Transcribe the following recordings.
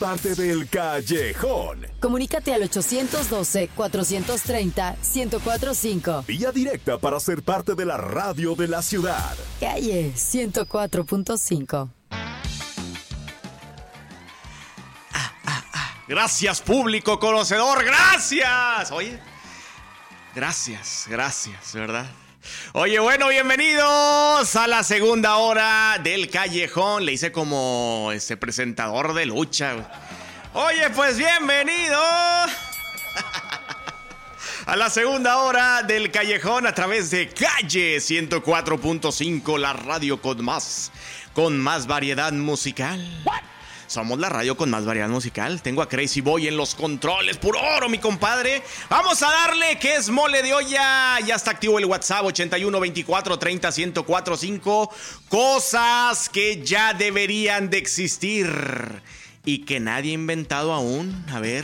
parte del Callejón. Comunícate al 812-430-1045. Vía directa para ser parte de la radio de la ciudad. Calle 104.5. Gracias, público conocedor, gracias. Oye, gracias, ¿verdad? Oye, bueno, bienvenidos a la segunda hora del Callejón. Le hice como presentador de lucha. Oye, pues bienvenido a la segunda hora del Callejón a través de Calle 104.5, la radio con más variedad musical. Somos la radio con más variedad musical. Tengo a Crazy Boy en los controles. ¡Puro oro, mi compadre! Vamos a darle que es mole de olla. Ya está activo el WhatsApp 81 24 30 1045. Cosas que ya deberían de existir y que nadie ha inventado aún. A ver.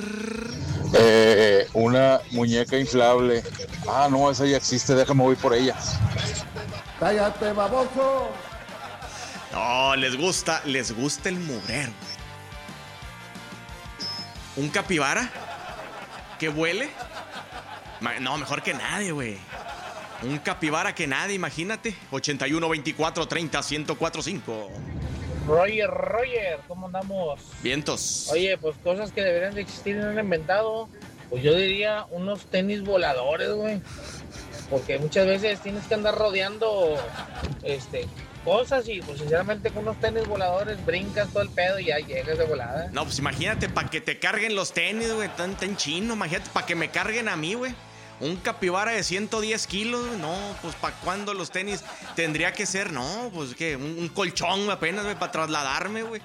Una muñeca inflable. Ah, no, esa ya existe. Déjame voy por ella. ¡Cállate, baboso! No, les gusta el mugrero, güey. ¿Un capibara? ¿Que vuele? No, mejor que nadie, güey. Un capibara que nadie, imagínate. 81 24 30 1045. Roger, ¿cómo andamos? Vientos. Oye, pues cosas que deberían de existir y no han inventado. Pues yo diría unos tenis voladores, güey. Porque muchas veces tienes que andar rodeando cosas y pues sinceramente con unos tenis voladores brincas todo el pedo y ya llegas de volada. No, pues imagínate, para que te carguen los tenis, güey, tan chino. Imagínate, para que me carguen a mí, güey. Un capibara de 110 kilos, güey. No, pues ¿para cuándo los tenis tendría que ser? No, pues que un colchón apenas, güey, para trasladarme, güey.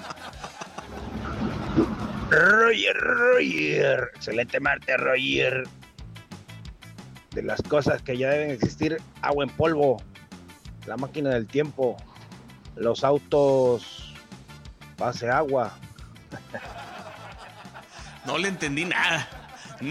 Roger. Excelente martes, Roger. De las cosas que ya deben existir, agua en polvo, la máquina del tiempo, los autos pase agua. No le entendí nada.